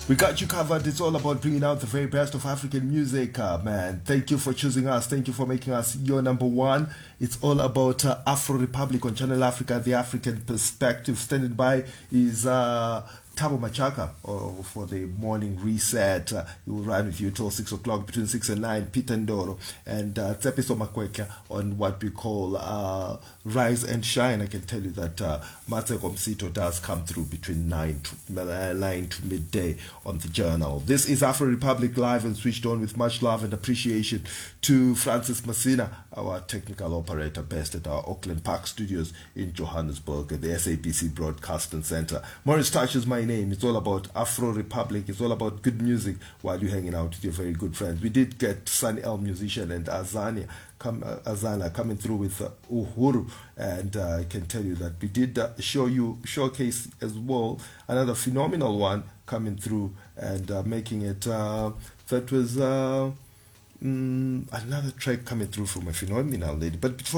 We got you covered. It's all about bringing out the very best of African music, man. Thank you for choosing us. Thank you for making us your number one. It's all about Afro Republic on Channel Africa, the African perspective. Standing by is Tabo Machaka for the morning reset. He will run with you till 6 o'clock, between 6 and 9. Peter Ndoro and Tsepiso Makweka on what we call Rise and Shine. I can tell you that Matseko Msito does come through between 9 to midday on the journal. This is Afro Republic Live and switched on with much love and appreciation to Francis Massina, our technical operator based at our Auckland Park studios in Johannesburg at the SABC Broadcasting Center. Morris Touch is my name. It's all about Afro Republic. It's all about good music while you're hanging out with your very good friends. We did get Sunny L musician and Azana coming through with Uhuru, and I can tell you that we did showcase as well another phenomenal one coming through and making it that was another track coming through from a phenomenal lady. But before